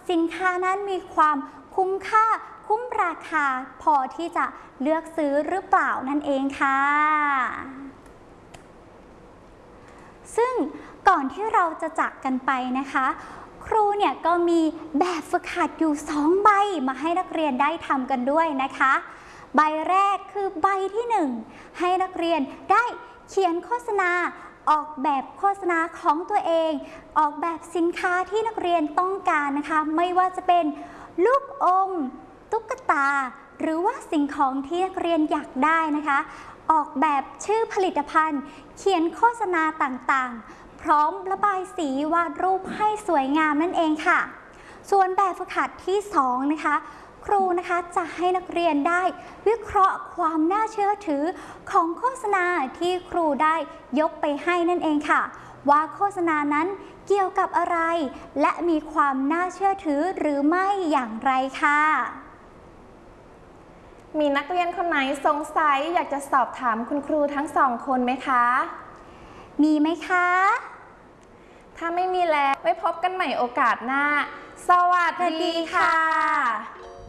สินค้านั้นมีความคุ้มค่าคุ้มราคาพอที่จะเลือกซื้อหรือเปล่านั่นเองค่ะซึ่งก่อนที่เราจะจากกันไปนะคะครูเนี่ยก็มีแบบฝึกหัดอยู่2 ใบมาให้นักเรียนได้ทำกันด้วยนะคะใบแรกคือใบที่1ให้นักเรียนได้เขียนโฆษณาออกแบบโฆษณาของตัวเองออกแบบสินค้าที่นักเรียนต้องการนะคะไม่ว่าจะเป็นลูกอมตุ๊กตาหรือว่าสิ่งของที่นักเรียนอยากได้นะคะออกแบบชื่อผลิตภัณฑ์เขียนโฆษณาต่างๆพร้อมระบายสีวาดรูปให้สวยงามนั่นเองค่ะส่วนแบบฝึกหัดที่2นะคะครูนะคะจะให้นักเรียนได้วิเคราะห์ความน่าเชื่อถือของโฆษณาที่ครูได้ยกไปให้นั่นเองค่ะว่าโฆษณานั้นเกี่ยวกับอะไรและมีความน่าเชื่อถือหรือไม่อย่างไรค่ะมีนักเรียนคนไหนสงสัยอยากจะสอบถามคุณครูทั้ง2 คนไหมคะมีไหมคะถ้าไม่มีแล้วไว้พบกันใหม่โอกาสหน้าสวัสดีค่ะ